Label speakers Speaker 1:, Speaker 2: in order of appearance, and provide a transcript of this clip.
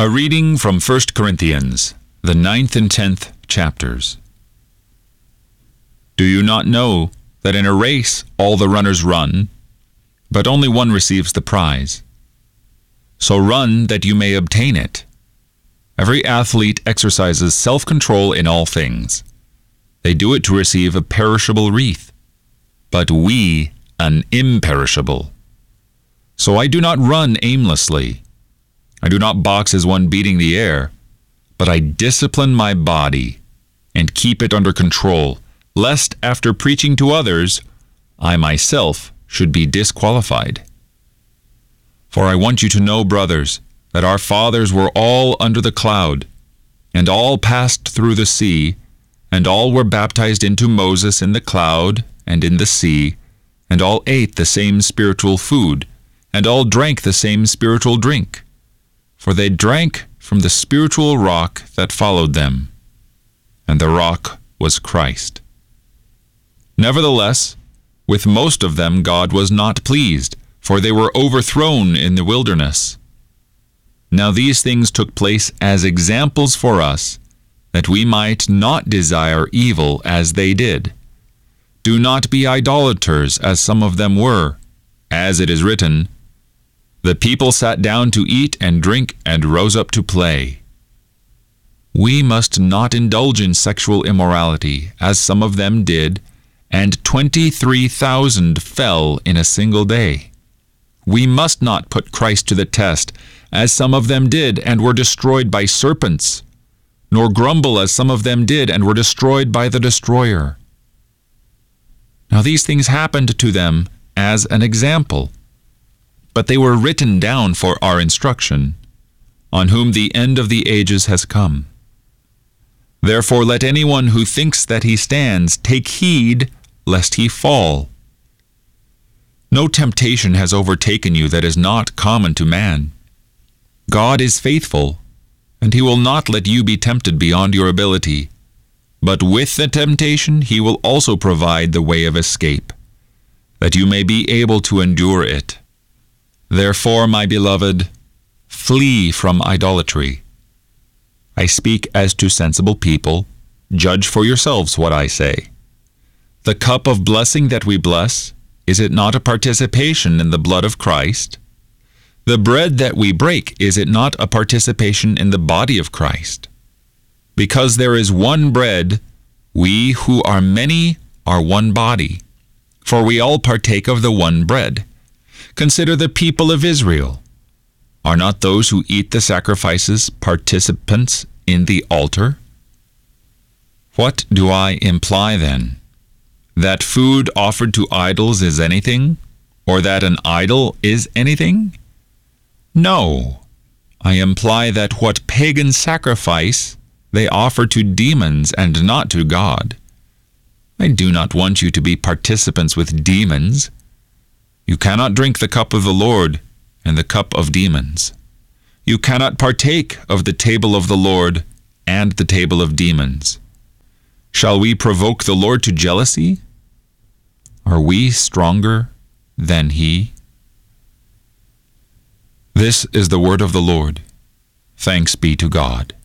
Speaker 1: A reading from 1 Corinthians, the 9th and 10th chapters. Do you not know that in a race all the runners run, but only one receives the prize? So run that you may obtain it. Every athlete exercises self-control in all things. They do it to receive a perishable wreath, but we an imperishable. So I do not run aimlessly. I do not box as one beating the air, but I discipline my body and keep it under control, lest after preaching to others, I myself should be disqualified. For I want you to know, brothers, that our fathers were all under the cloud, and all passed through the sea, and all were baptized into Moses in the cloud and in the sea, and all ate the same spiritual food, and all drank the same spiritual drink. For they drank from the spiritual rock that followed them, and the rock was Christ. Nevertheless, with most of them God was not pleased, for they were overthrown in the wilderness. Now these things took place as examples for us, that we might not desire evil as they did. Do not be idolaters, as some of them were, as it is written, the people sat down to eat and drink and rose up to play. We must not indulge in sexual immorality, as some of them did, and 23,000 fell in a single day. We must not put Christ to the test, as some of them did and were destroyed by serpents, nor grumble as some of them did and were destroyed by the destroyer. Now these things happened to them as an example, but they were written down for our instruction, on whom the end of the ages has come. Therefore let anyone who thinks that he stands take heed lest he fall. No temptation has overtaken you that is not common to man. God is faithful, and he will not let you be tempted beyond your ability, but with the temptation he will also provide the way of escape, that you may be able to endure it. Therefore, my beloved, flee from idolatry. I speak as to sensible people. Judge for yourselves what I say. The cup of blessing that we bless, is it not a participation in the blood of Christ? The bread that we break, is it not a participation in the body of Christ? Because there is one bread, we who are many are one body, for we all partake of the one bread. Consider the people of Israel. Are not those who eat the sacrifices participants in the altar? What do I imply then? That food offered to idols is anything? Or that an idol is anything? No. I imply that what pagan sacrifice they offer to demons and not to God. I do not want you to be participants with demons. You cannot drink the cup of the Lord and the cup of demons. You cannot partake of the table of the Lord and the table of demons. Shall we provoke the Lord to jealousy? Are we stronger than he? This is the word of the Lord. Thanks be to God.